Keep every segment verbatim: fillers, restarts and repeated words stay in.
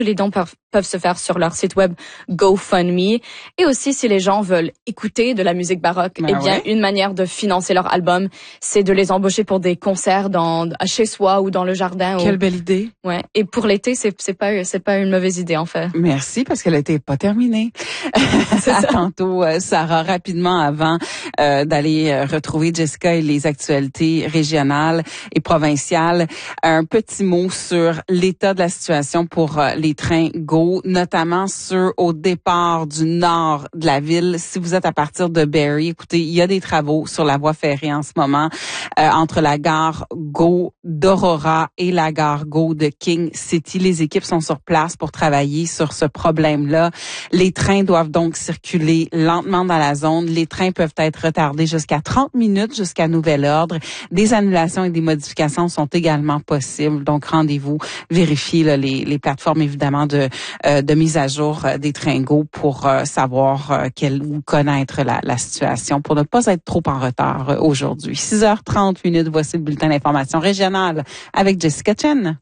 Les dons peuvent, peuvent se faire sur leur site web GoFundMe. Et aussi, si les gens veulent écouter de la musique baroque, ben eh bien, ouais. une manière de financer leur album, c'est de les embaucher pour des concerts dans, chez soi ou dans le jardin. Quelle ou... belle idée. Ouais. Et pour l'été, c'est, c'est pas, c'est pas une mauvaise idée, en fait. Merci, parce qu'elle n'était pas terminée. C'est à tantôt, euh, Sarah, rapidement avant euh, d'aller euh, retrouver Jessica et les actualités régionales et provinciales. Un petit mot sur l'état de la situation pour euh, les trains Go, notamment ceux au départ du nord de la ville. Si vous êtes à partir de Barrie, écoutez, il y a des travaux sur la voie ferrée en ce moment euh, entre la gare Go d'Aurora et la gare Go de King City. Les équipes sont sur place pour travailler sur ce problème-là. Les trains doivent donc circuler lentement dans la zone. Les trains peuvent être retardés jusqu'à trente minutes jusqu'à nouvel ordre. Des annulations et des modifications sont également possibles. Donc, rendez-vous, vérifiez là, les, les plateformes, évidemment, de, euh, de mise à jour euh, des trains Go pour euh, savoir euh, quelle, ou connaître la, la situation pour ne pas être trop en retard euh, aujourd'hui. six heures trente minutes, voici le bulletin d'information régionale avec Jessica Chen.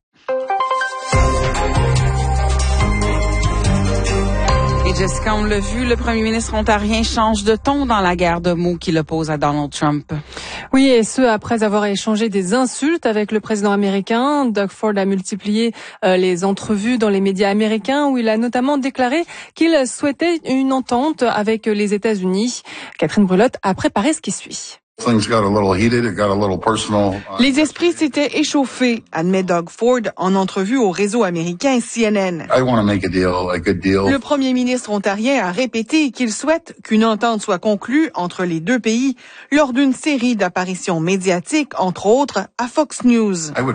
Et Jessica, on l'a vu, le premier ministre ontarien change de ton dans la guerre de mots qu'il oppose à Donald Trump. Oui, et ce, après avoir échangé des insultes avec le président américain. Doug Ford a multiplié euh, les entrevues dans les médias américains où il a notamment déclaré qu'il souhaitait une entente avec les États-Unis. Catherine Brulotte a préparé ce qui suit. Les esprits s'étaient échauffés, admet Doug Ford en entrevue au réseau américain C N N. Le premier ministre ontarien a répété qu'il souhaite qu'une entente soit conclue entre les deux pays lors d'une série d'apparitions médiatiques, entre autres à Fox News.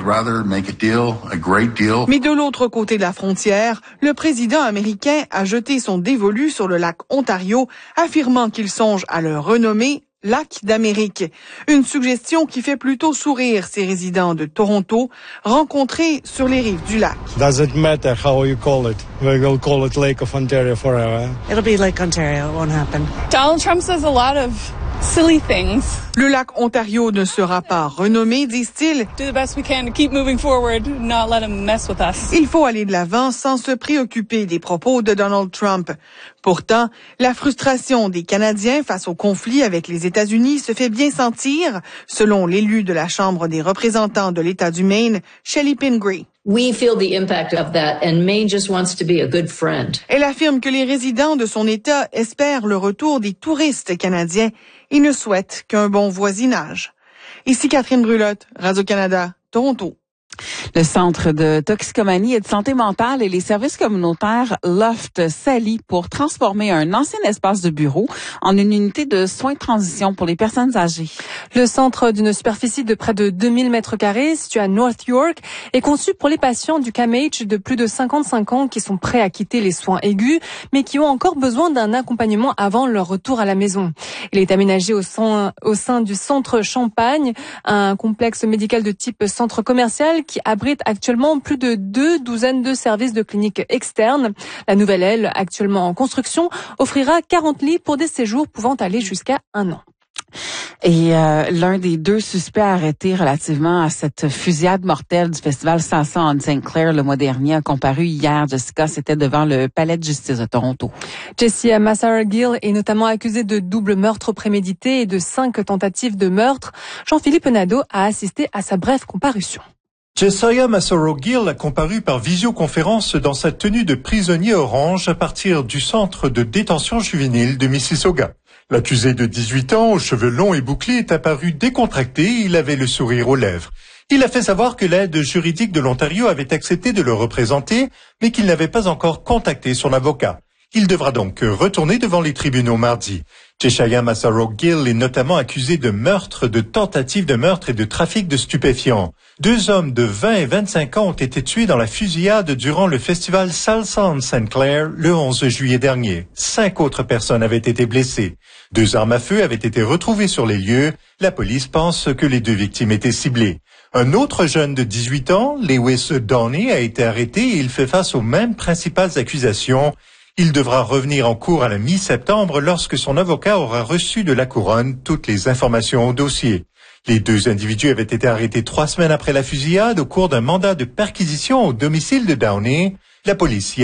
Mais de l'autre côté de la frontière, le président américain a jeté son dévolu sur le lac Ontario, affirmant qu'il songe à le renommer Lac d'Amérique. Une suggestion qui fait plutôt sourire ses résidents de Toronto rencontrés sur les rives du lac. Doesn't matter how you call it. We will call it Lake of Ontario forever. It'll be Lake Ontario. It won't happen. Donald Trump says a lot of silly things. Le lac Ontario ne sera pas renommé, disent-ils. Do the best we can to keep moving forward, not let him mess with us. Il faut aller de l'avant sans se préoccuper des propos de Donald Trump. Pourtant, la frustration des Canadiens face au conflit avec les États-Unis se fait bien sentir, selon l'élu de la Chambre des représentants de l'État du Maine, Shelley Pingree. We feel the impact of that, and Maine just wants to be a good friend. Elle affirme que les résidents de son État espèrent le retour des touristes canadiens et ne souhaitent qu'un bon voisinage. Ici Catherine Brulotte, Radio-Canada, Toronto. Le Centre de toxicomanie et de santé mentale et les services communautaires Loft s'allient pour transformer un ancien espace de bureau en une unité de soins de transition pour les personnes âgées. Le centre d'une superficie de près de deux mille mètres carrés, situé à North York, est conçu pour les patients du C A M H de plus de cinquante-cinq ans qui sont prêts à quitter les soins aigus, mais qui ont encore besoin d'un accompagnement avant leur retour à la maison. Il est aménagé au sein, au sein du centre Champagne, un complexe médical de type centre commercial qui abrite actuellement plus de deux douzaines de services de cliniques externes. La nouvelle aile, actuellement en construction, offrira quarante lits pour des séjours pouvant aller jusqu'à un an. Et euh, l'un des deux suspects arrêtés relativement à cette fusillade mortelle du festival Salsa on Saint Clair le mois dernier a comparu hier. Jessica, c'était devant le palais de justice de Toronto. Jesse Massarogill est notamment accusé de double meurtre prémédité et de cinq tentatives de meurtre. Jean-Philippe Nadeau a assisté à sa brève comparution. Jesiah Massarogill a comparu par visioconférence dans sa tenue de prisonnier orange à partir du centre de détention juvénile de Mississauga. L'accusé de dix-huit ans, aux cheveux longs et bouclés, est apparu décontracté et il avait le sourire aux lèvres. Il a fait savoir que l'aide juridique de l'Ontario avait accepté de le représenter, mais qu'il n'avait pas encore contacté son avocat. Il devra donc retourner devant les tribunaux mardi. Jesiah Massarogill est notamment accusé de meurtre, de tentative de meurtre et de trafic de stupéfiants. Deux hommes de vingt et vingt-cinq ans ont été tués dans la fusillade durant le festival Salsa on Saint Clair le onze juillet dernier. Cinq autres personnes avaient été blessées. Deux armes à feu avaient été retrouvées sur les lieux. La police pense que les deux victimes étaient ciblées. Un autre jeune de dix-huit ans, Lewis Downey, a été arrêté et il fait face aux mêmes principales accusations. Il devra revenir en cours à la mi-septembre lorsque son avocat aura reçu de la couronne toutes les informations au dossier. Les deux individus avaient été arrêtés trois semaines après la fusillade au cours d'un mandat de perquisition au domicile de Downey. La police